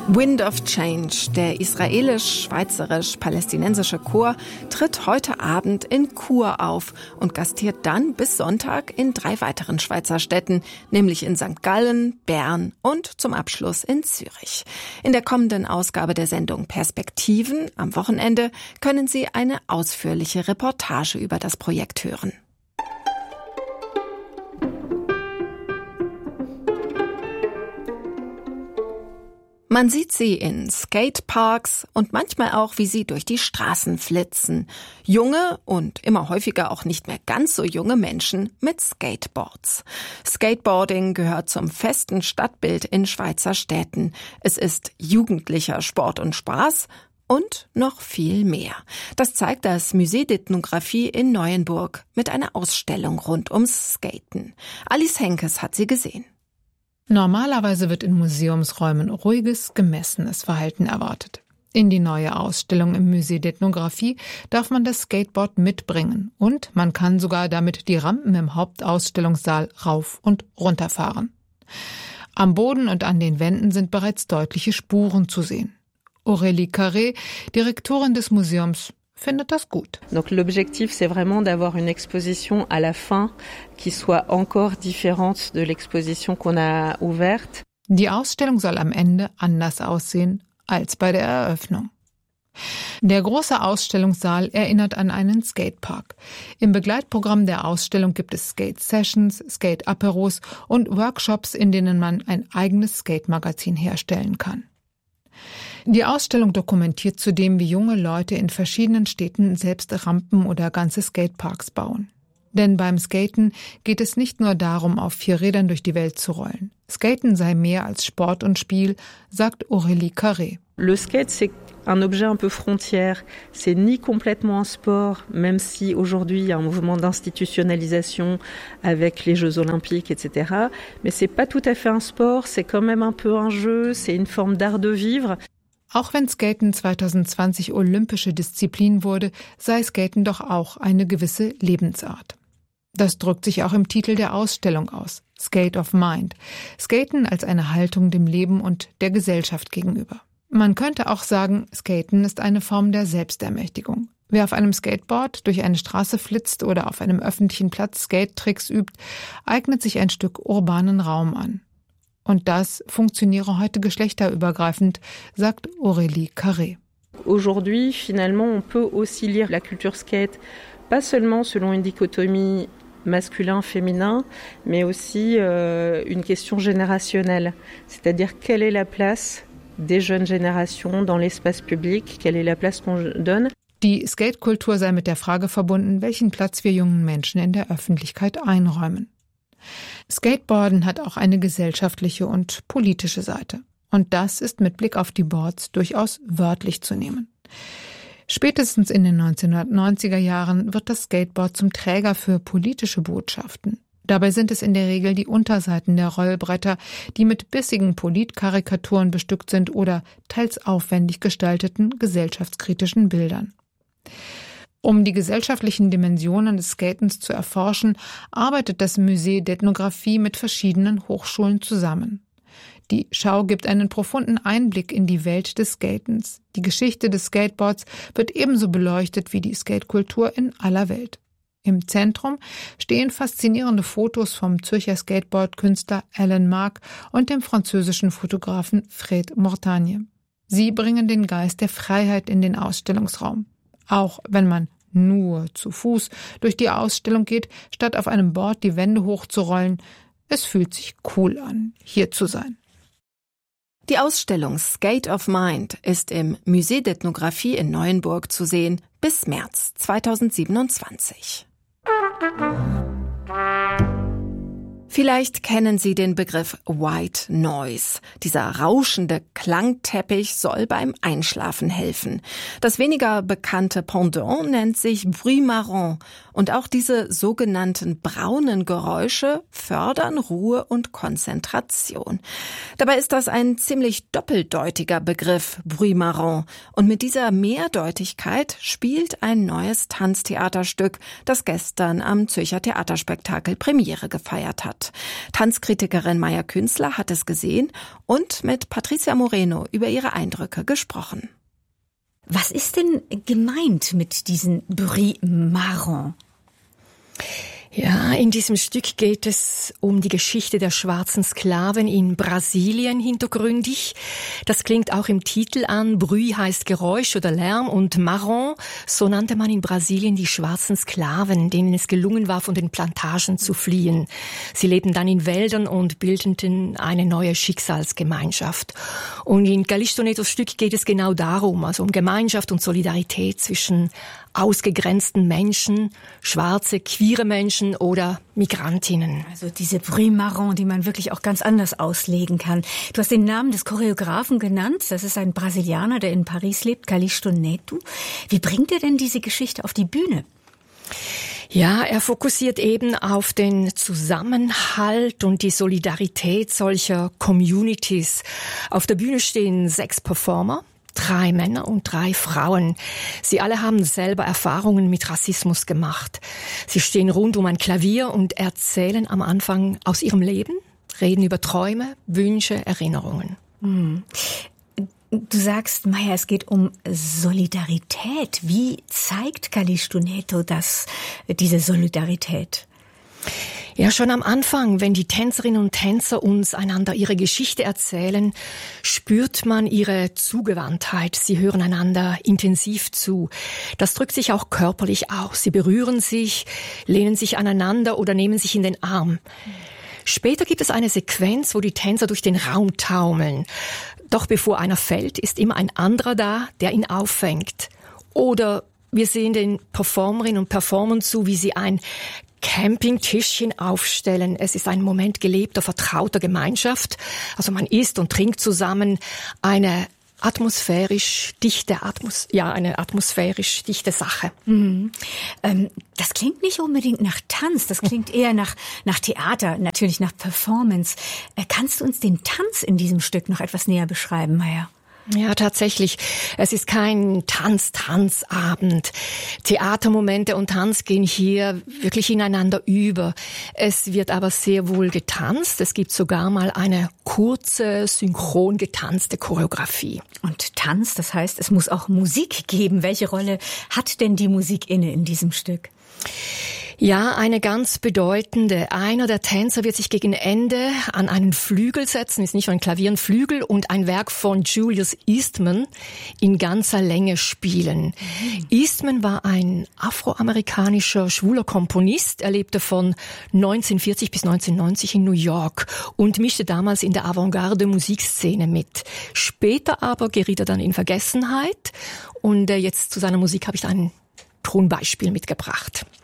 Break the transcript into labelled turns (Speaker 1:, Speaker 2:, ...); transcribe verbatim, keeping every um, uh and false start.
Speaker 1: Wind of Change, der israelisch-schweizerisch-palästinensische Chor, tritt heute Abend in Chur auf und gastiert dann bis Sonntag in drei weiteren Schweizer Städten, nämlich in Sankt Gallen, Bern und zum Abschluss in Zürich. In der kommenden Ausgabe der Sendung Perspektiven am Wochenende können Sie eine ausführliche Reportage über das Projekt hören. Man sieht sie in Skateparks und manchmal auch, wie sie durch die Straßen flitzen. Junge und immer häufiger auch nicht mehr ganz so junge Menschen mit Skateboards. Skateboarding gehört zum festen Stadtbild in Schweizer Städten. Es ist jugendlicher Sport und Spaß und noch viel mehr. Das zeigt das Musée d'Ethnographie in Neuenburg mit einer Ausstellung rund ums Skaten. Alice Henkes hat sie gesehen.
Speaker 2: Normalerweise wird in Museumsräumen ruhiges, gemessenes Verhalten erwartet. In die neue Ausstellung im Musée d'Ethnographie darf man das Skateboard mitbringen und man kann sogar damit die Rampen im Hauptausstellungssaal rauf und runter fahren. Am Boden und an den Wänden sind bereits deutliche Spuren zu sehen. Aurélie Carré, Direktorin des Museums, findet das gut.
Speaker 3: Donc l'objectif c'est vraiment d'avoir une exposition à la fin qui soit encore différente de l'exposition qu'on a ouverte.
Speaker 2: Die Ausstellung soll am Ende anders aussehen als bei der Eröffnung. Der große Ausstellungssaal erinnert an einen Skatepark. Im Begleitprogramm der Ausstellung gibt es Skate-Sessions, Skate-Aperos und Workshops, in denen man ein eigenes Skate-Magazin herstellen kann. Die Ausstellung dokumentiert zudem, wie junge Leute in verschiedenen Städten selbst Rampen oder ganze Skateparks bauen. Denn beim Skaten geht es nicht nur darum, auf vier Rädern durch die Welt zu rollen. Skaten sei mehr als Sport und Spiel, sagt Aurélie Carré.
Speaker 3: Le skate, c'est un objet un peu frontière. C'est ni complètement un sport, même si aujourd'hui il y a un mouvement d'institutionnalisation avec les Jeux Olympiques, et cetera. Mais c'est pas tout à fait un sport, c'est quand même un peu un jeu, c'est une forme d'art de vivre.
Speaker 2: Auch wenn Skaten zwanzig zwanzig olympische Disziplin wurde, sei Skaten doch auch eine gewisse Lebensart. Das drückt sich auch im Titel der Ausstellung aus, Skate of Mind. Skaten als eine Haltung dem Leben und der Gesellschaft gegenüber. Man könnte auch sagen, Skaten ist eine Form der Selbstermächtigung. Wer auf einem Skateboard durch eine Straße flitzt oder auf einem öffentlichen Platz Skate-Tricks übt, eignet sich ein Stück urbanen Raum an. Und das funktioniere heute geschlechterübergreifend, sagt Aurélie Carré.
Speaker 3: Aujourd'hui, finalement, on peut aussi lire la culture skate, pas seulement selon une dichotomie masculin-féminin, mais aussi euh, une question générationnelle. C'est-à-dire, quelle est la place des jeunes générations dans l'espace public, quelle est la place qu'on donne.
Speaker 2: Die Skatekultur sei mit der Frage verbunden, welchen Platz wir jungen Menschen in der Öffentlichkeit einräumen. Skateboarden hat auch eine gesellschaftliche und politische Seite. Und das ist mit Blick auf die Boards durchaus wörtlich zu nehmen. Spätestens in den neunzehnhundertneunziger Jahren wird das Skateboard zum Träger für politische Botschaften. Dabei sind es in der Regel die Unterseiten der Rollbretter, die mit bissigen Politkarikaturen bestückt sind oder teils aufwendig gestalteten gesellschaftskritischen Bildern. Um die gesellschaftlichen Dimensionen des Skatens zu erforschen, arbeitet das Musée d'Ethnographie mit verschiedenen Hochschulen zusammen. Die Schau gibt einen profunden Einblick in die Welt des Skatens. Die Geschichte des Skateboards wird ebenso beleuchtet wie die Skatekultur in aller Welt. Im Zentrum stehen faszinierende Fotos vom Zürcher Skateboard-Künstler Alan Marc und dem französischen Fotografen Fred Mortagne. Sie bringen den Geist der Freiheit in den Ausstellungsraum. Auch wenn man nur zu Fuß durch die Ausstellung geht, statt auf einem Board die Wände hochzurollen. Es fühlt sich cool an, hier zu sein.
Speaker 1: Die Ausstellung Skate of Mind ist im Musée d'Ethnographie in Neuenburg zu sehen bis März zweitausendsiebenundzwanzig. Vielleicht kennen Sie den Begriff White Noise. Dieser rauschende Klangteppich soll beim Einschlafen helfen. Das weniger bekannte Pendant nennt sich Bruit marrant. Und auch diese sogenannten braunen Geräusche fördern Ruhe und Konzentration. Dabei ist das ein ziemlich doppeldeutiger Begriff, Bruit marrant. Und mit dieser Mehrdeutigkeit spielt ein neues Tanztheaterstück, das gestern am Zürcher Theaterspektakel Premiere gefeiert hat. begeistert. Tanzkritikerin Maya Künzler hat es gesehen und mit Patricia Moreno über ihre Eindrücke gesprochen.
Speaker 4: Was ist denn gemeint mit diesen Bruits marrons?
Speaker 5: Ja, in diesem Stück geht es um die Geschichte der schwarzen Sklaven in Brasilien hintergründig. Das klingt auch im Titel an. Bruit heißt Geräusch oder Lärm und Marron, so nannte man in Brasilien die schwarzen Sklaven, denen es gelungen war, von den Plantagen zu fliehen. Sie lebten dann in Wäldern und bildeten eine neue Schicksalsgemeinschaft. Und in Calixto Netos Stück geht es genau darum, also um Gemeinschaft und Solidarität zwischen ausgegrenzten Menschen, schwarze, queere Menschen oder Migrantinnen.
Speaker 4: Also diese Bruits marrons, die man wirklich auch ganz anders auslegen kann. Du hast den Namen des Choreografen genannt. Das ist ein Brasilianer, der in Paris lebt, Calixto Neto. Wie bringt er denn diese Geschichte auf die Bühne?
Speaker 5: Ja, er fokussiert eben auf den Zusammenhalt und die Solidarität solcher Communities. Auf der Bühne stehen sechs Performer. Drei Männer und drei Frauen. Sie alle haben selber Erfahrungen mit Rassismus gemacht. Sie stehen rund um ein Klavier und erzählen am Anfang aus ihrem Leben, reden über Träume, Wünsche, Erinnerungen.
Speaker 4: Hm. Du sagst, Maya, es geht um Solidarität. Wie zeigt Calixto Neto das, diese Solidarität?
Speaker 5: Ja, schon am Anfang, wenn die Tänzerinnen und Tänzer uns einander ihre Geschichte erzählen, spürt man ihre Zugewandtheit. Sie hören einander intensiv zu. Das drückt sich auch körperlich aus. Sie berühren sich, lehnen sich aneinander oder nehmen sich in den Arm. Später gibt es eine Sequenz, wo die Tänzer durch den Raum taumeln. Doch bevor einer fällt, ist immer ein anderer da, der ihn auffängt. Oder wir sehen den Performerinnen und Performern zu, wie sie ein Campingtischchen aufstellen. Es ist ein Moment gelebter, vertrauter Gemeinschaft. Also man isst und trinkt zusammen, eine atmosphärisch dichte Atmos- ja, eine atmosphärisch dichte Sache.
Speaker 4: Mhm. Ähm, das klingt nicht unbedingt nach Tanz, das klingt eher nach, nach Theater, natürlich nach Performance. Äh, kannst du uns den Tanz in diesem Stück noch etwas näher beschreiben, Maya?
Speaker 5: Ja, tatsächlich. Es ist kein Tanz-Tanz-Abend. Theatermomente und Tanz gehen hier wirklich ineinander über. Es wird aber sehr wohl getanzt. Es gibt sogar mal eine kurze, synchron getanzte Choreografie.
Speaker 4: Und Tanz, das heißt, es muss auch Musik geben. Welche Rolle hat denn die Musik inne in diesem Stück?
Speaker 5: Ja, eine ganz bedeutende. Einer der Tänzer wird sich gegen Ende an einen Flügel setzen, ist nicht nur ein Klavier, ein Flügel, und ein Werk von Julius Eastman in ganzer Länge spielen. Mhm. Eastman war ein afroamerikanischer schwuler Komponist. Er lebte von neunzehnhundertvierzig bis neunzehnhundertneunzig in New York und mischte damals in der Avantgarde-Musikszene mit. Später aber geriet er dann in Vergessenheit und jetzt zu seiner Musik habe ich ein Tonbeispiel mitgebracht.